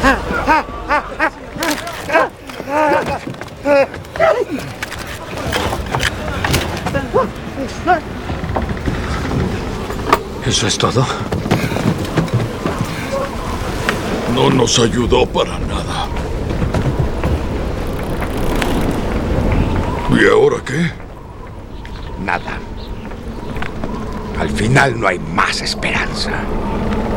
¿Eso es todo? No nos ayudó para nada. ¿Y ahora qué? Nada. Al final no hay más esperanza.